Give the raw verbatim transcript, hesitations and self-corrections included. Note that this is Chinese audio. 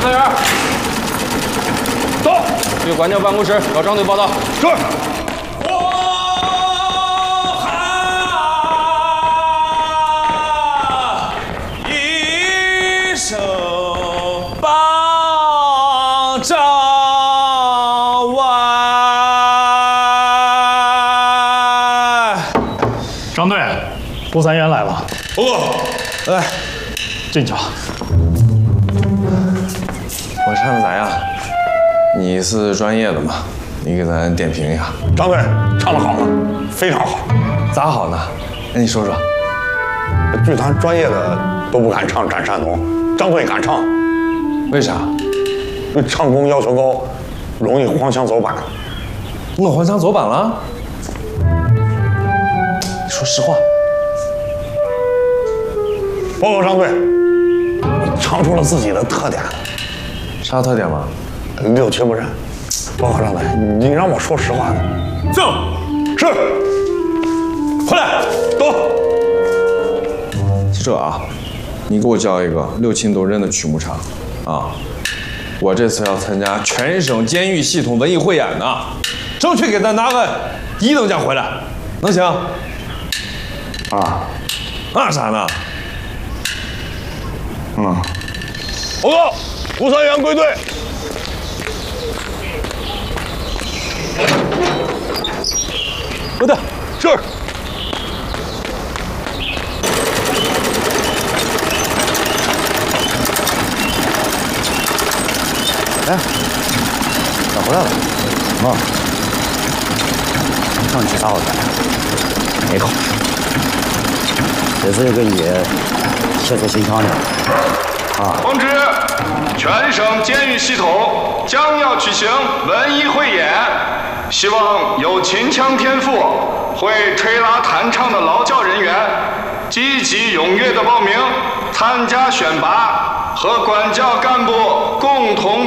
三元， 走， 去管教办公室找张队报道。 是。 张队，胡三元来了。 报告， 来，进去吧。 我唱的咋样？你是专业的嘛，你给咱点评一下。 张队唱的好吗？非常好。 咋好呢？那你说说。 剧团专业的都不敢唱《斩山童》，张队敢唱。 为啥？ 对唱功要求高，容易荒腔走板。 我荒腔走板了？你说实话。 报告张队，你唱出了自己的特点。 啥特点嘛？ 六亲不认。报告张队，你让我说实话。 走。 是。回来，走。 是这啊，你给我教一个六亲都认的曲目唱啊！我这次要参加全省监狱系统文艺汇演呢，争取给咱拿个一等奖回来，能行？ 啊？ 那啥呢？ 嗯，报告，胡三元归队。 归队。 是。 哎，咋回来了？啊，上去啥好看？没考试，这次就给你写在心上了。 啊！ 通知，全省监狱系统将要举行文艺汇演，希望有秦腔天赋、会吹拉弹唱的劳教人员，积极踊跃的报名参加选拔，和管教干部共同。